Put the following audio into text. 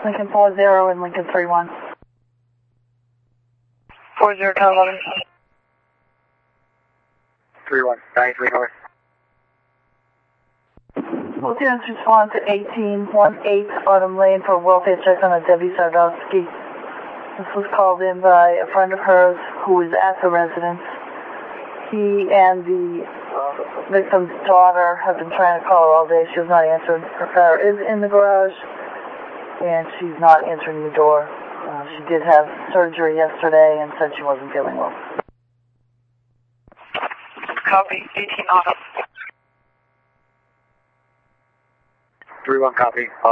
Lincoln 40 and Lincoln 31. 40 Tower 11. 31, 93 North. Lieutenants respond to 1818 Autumn Lane for a welfare check on a Debbie Sardowski. This was called in by a friend of hers who is at the residence. He and the victim's daughter have been trying to call her all day. She was not answering. Her car is in the garage, and she's not answering the door. She did have surgery yesterday and said she wasn't feeling well. Copy, 18 Autumn. 31 copy.